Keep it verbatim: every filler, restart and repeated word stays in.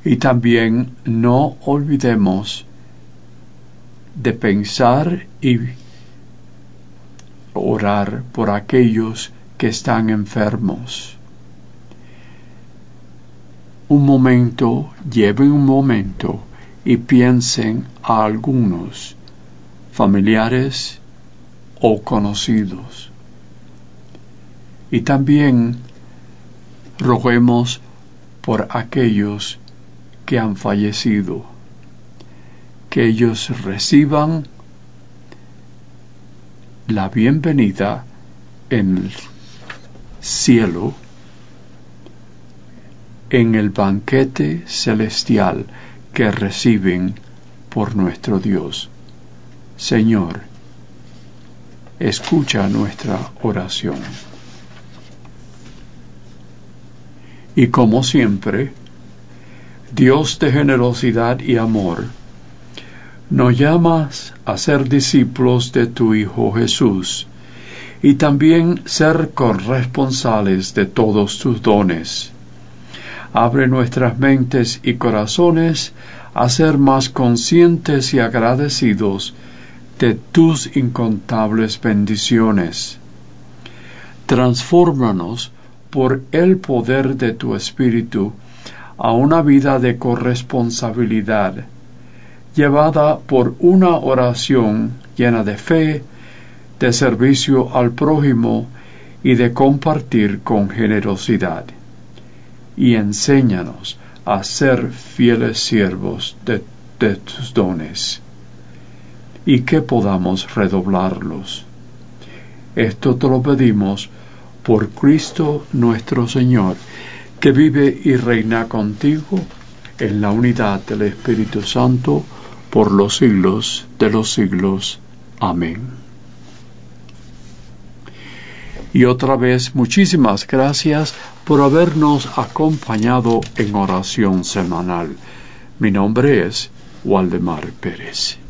Y también no olvidemos de pensar y orar por aquellos que están enfermos. Un momento, lleven un momento y piensen a algunos familiares o conocidos. Y también roguemos por aquellos que han fallecido, que ellos reciban la bienvenida en el cielo, en el banquete celestial que reciben por nuestro Dios. Señor, escucha nuestra oración. Y como siempre, Dios de generosidad y amor, nos llamas a ser discípulos de tu Hijo Jesús y también ser corresponsales de todos tus dones. Abre nuestras mentes y corazones a ser más conscientes y agradecidos de tus incontables bendiciones. Transfórmanos por el poder de tu Espíritu a una vida de corresponsabilidad, llevada por una oración llena de fe, de servicio al prójimo y de compartir con generosidad. Y enséñanos a ser fieles siervos de, de tus dones, y que podamos redoblarlos. Esto te lo pedimos por Cristo nuestro Señor, que vive y reina contigo en la unidad del Espíritu Santo por los siglos de los siglos. Amén. Y otra vez, muchísimas gracias por habernos acompañado en oración semanal. Mi nombre es Waldemar Pérez.